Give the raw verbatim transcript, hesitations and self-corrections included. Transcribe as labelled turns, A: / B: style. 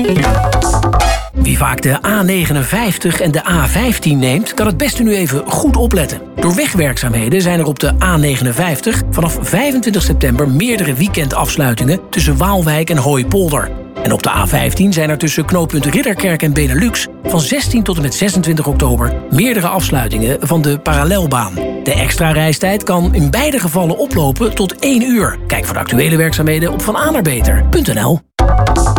A: Wie vaak de A negenenvijftig en de A vijftien neemt, kan het beste nu even goed opletten. Door wegwerkzaamheden zijn er op de A negenenvijftig vanaf vijfentwintig september meerdere weekendafsluitingen tussen Waalwijk en Hooipolder. En op de A vijftien zijn er tussen knooppunt Ridderkerk en Benelux van zestien tot en met zesentwintig oktober meerdere afsluitingen van de parallelbaan. De extra reistijd kan in beide gevallen oplopen tot één uur. Kijk voor de actuele werkzaamheden op van a naar beter punt n l.